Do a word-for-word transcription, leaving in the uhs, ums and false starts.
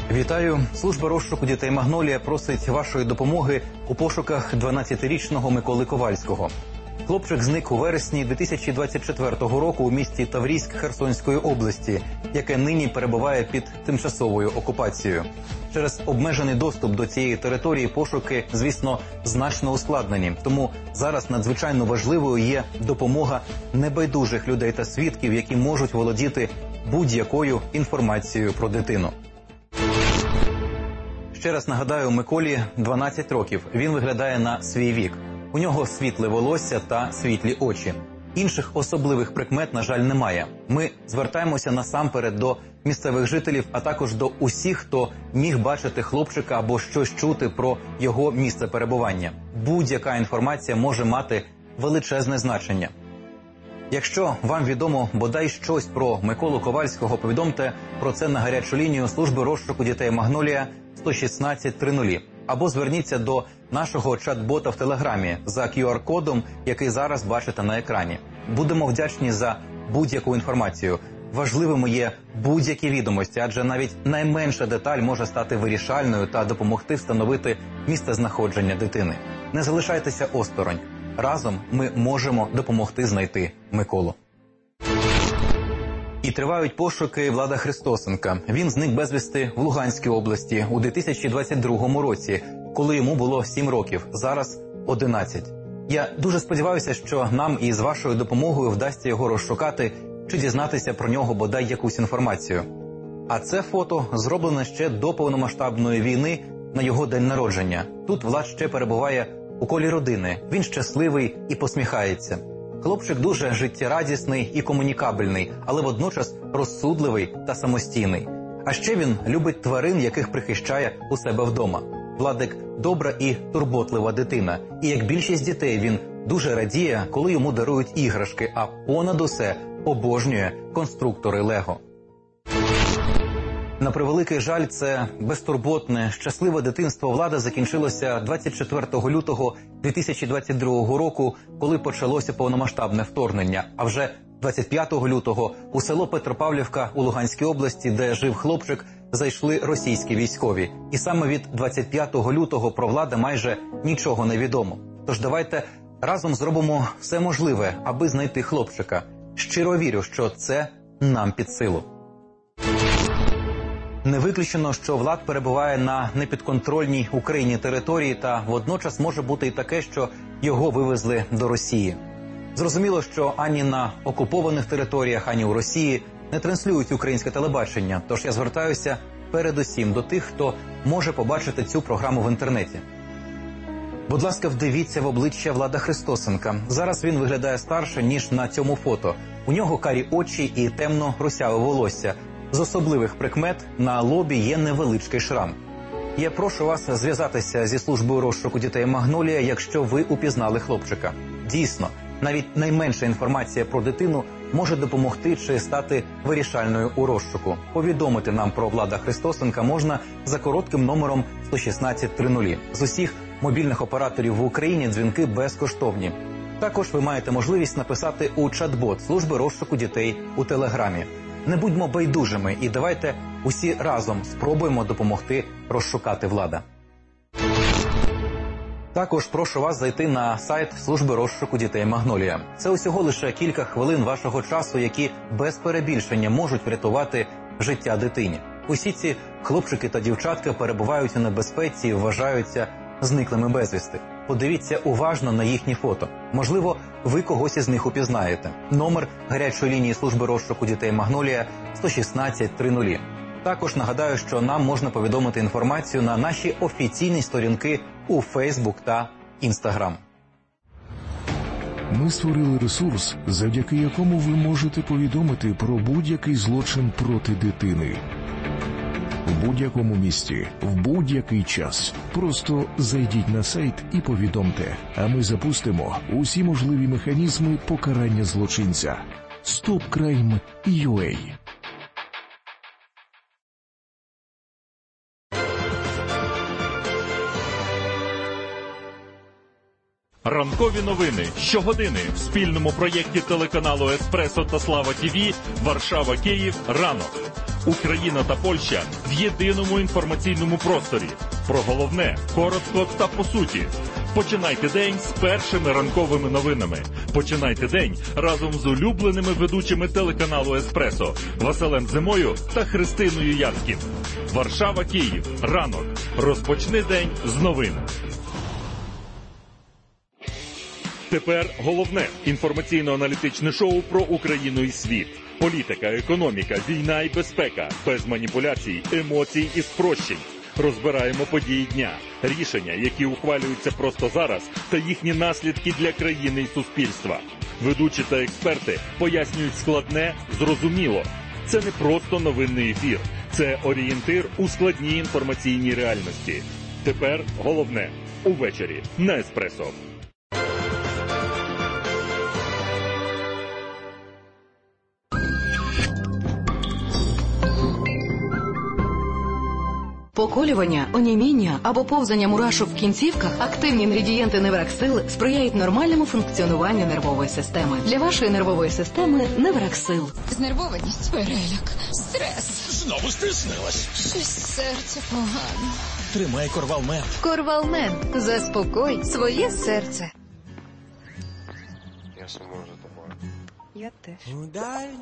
Вітаю! Служба розшуку дітей «Магнолія» просить вашої допомоги у пошуках дванадцятирічного Миколи Ковальського. Хлопчик зник у вересні дві тисячі двадцять четвертого року у місті Таврійськ Херсонської області, яке нині перебуває під тимчасовою окупацією. Через обмежений доступ до цієї території пошуки, звісно, значно ускладнені. Тому зараз надзвичайно важливою є допомога небайдужих людей та свідків, які можуть володіти будь-якою інформацією про дитину. Ще раз нагадаю, Миколі дванадцять років. Він виглядає на свій вік. У нього світле волосся та світлі очі. Інших особливих прикмет, на жаль, немає. Ми звертаємося насамперед до місцевих жителів, а також до усіх, хто міг бачити хлопчика або щось чути про його місце перебування. Будь-яка інформація може мати величезне значення. Якщо вам відомо бодай щось про Миколу Ковальського, повідомте про це на гарячу лінію служби розшуку дітей «Магнолія» сто шістнадцять триста, або зверніться до нашого чат-бота в Телеграмі за кю ар-кодом, який зараз бачите на екрані. Будемо вдячні за будь-яку інформацію. Важливими є будь-які відомості, адже навіть найменша деталь може стати вирішальною та допомогти встановити місце знаходження дитини. Не залишайтеся осторонь. Разом ми можемо допомогти знайти Миколу. І тривають пошуки Влада Христосенка. Він зник безвісти в Луганській області у дві тисячі двадцять другому році, коли йому було сім років, зараз одинадцять. Я дуже сподіваюся, що нам із вашою допомогою вдасться його розшукати чи дізнатися про нього бодай якусь інформацію. А це фото зроблене ще до повномасштабної війни на його день народження. Тут Влад ще перебуває у колі родини. Він щасливий і посміхається. Хлопчик дуже життєрадісний і комунікабельний, але водночас розсудливий та самостійний. А ще він любить тварин, яких прихищає у себе вдома. Владик – добра і турботлива дитина. І як більшість дітей, він дуже радіє, коли йому дарують іграшки, а понад усе обожнює конструктори Лего. На превеликий жаль, це безтурботне, щасливе дитинство Влада закінчилося двадцять четвертого лютого дві тисячі двадцять другого року, коли почалося повномасштабне вторгнення. А вже двадцять п'ятого лютого у село Петропавлівка у Луганській області, де жив хлопчик, зайшли російські військові. І саме від двадцять п'ятого лютого про Влада майже нічого не відомо. Тож давайте разом зробимо все можливе, аби знайти хлопчика. Щиро вірю, що це нам під силу. Не виключено, що Влад перебуває на непідконтрольній Україні території, та водночас може бути і таке, що його вивезли до Росії. Зрозуміло, що ані на окупованих територіях, ані у Росії не транслюють українське телебачення, тож я звертаюся передусім до тих, хто може побачити цю програму в інтернеті. Будь ласка, вдивіться в обличчя Влада Христосенка. Зараз він виглядає старше, ніж на цьому фото. У нього карі очі і темно-русяве волосся. З особливих прикмет на лобі є невеличкий шрам. Я прошу вас зв'язатися зі службою розшуку дітей «Магнолія», якщо ви упізнали хлопчика. Дійсно, навіть найменша інформація про дитину може допомогти чи стати вирішальною у розшуку. Повідомити нам про Влада Христосенка можна за коротким номером сто шістнадцять триста. З усіх мобільних операторів в Україні дзвінки безкоштовні. Також ви маєте можливість написати у чат-бот служби розшуку дітей у Телеграмі. Не будьмо байдужими і давайте усі разом спробуємо допомогти розшукати Влада. Також прошу вас зайти на сайт служби розшуку дітей «Магнолія». Це усього лише кілька хвилин вашого часу, які без перебільшення можуть врятувати життя дитині. Усі ці хлопчики та дівчатка перебувають у небезпеці і вважаються зниклими безвісти. Подивіться уважно на їхні фото. Можливо, ви когось із них упізнаєте. Номер гарячої лінії служби розшуку дітей «Магнолія» сто шістнадцять триста. Також нагадаю, що нам можна повідомити інформацію на наші офіційні сторінки у Фейсбук та Інстаграм. Ми створили ресурс, завдяки якому ви можете повідомити про будь-який злочин проти дитини. В будь-якому місці, в будь-який час. Просто зайдіть на сайт і повідомте, а ми запустимо усі можливі механізми покарання злочинця. стоп крайм крапка ю а Ранкові новини щогодини в спільному проєкті телеканалу «Еспресо» та «Слава ТІВІ» Варшава-Київ ранок. Україна та Польща в єдиному інформаційному просторі. Про головне, коротко та по суті. Починайте день з першими ранковими новинами. Починайте день разом з улюбленими ведучими телеканалу «Еспресо» Василем Зимою та Христиною Яцьків. Варшава-Київ. Ранок. Розпочни день з новин. Тепер головне інформаційно-аналітичне шоу про Україну і світ. Політика, економіка, війна і безпека. Без маніпуляцій, емоцій і спрощень. Розбираємо події дня, рішення, які ухвалюються просто зараз, та їхні наслідки для країни і суспільства. Ведучі та експерти пояснюють складне, зрозуміло. Це не просто новинний ефір. Це орієнтир у складній інформаційній реальності. Тепер головне – увечері на «Еспресо». Поколювання, оніміння або повзання мурашок в кінцівках – активні інгредієнти Невраксил сприяють нормальному функціонуванню нервової системи. Для вашої нервової системи Невраксил. Знервованість, переляк, стрес. Знову стиснилась. Щось серце погано. Тримай Корвалмент. Корвалмент. Заспокой своє серце. Я сумую за тобою. Я теж.